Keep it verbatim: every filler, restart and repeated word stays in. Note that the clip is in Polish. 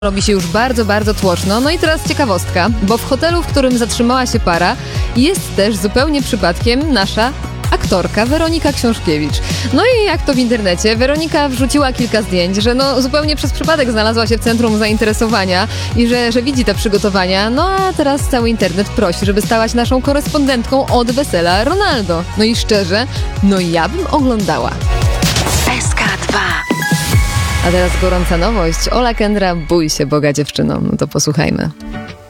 Robi się już bardzo, bardzo tłoczno. No i teraz ciekawostka, bo w hotelu, w którym zatrzymała się para, jest też zupełnie przypadkiem nasza aktorka Weronika Książkiewicz. No i jak to w internecie, Weronika wrzuciła kilka zdjęć, że no zupełnie przez przypadek znalazła się w centrum zainteresowania i że, że widzi te przygotowania. No a teraz cały internet prosi, żeby stała się naszą korespondentką od wesela Ronaldo. No i szczerze, no ja bym oglądała. S K dwa. A teraz gorąca nowość. Ola Kendra, bój się Boga dziewczyno. No to posłuchajmy.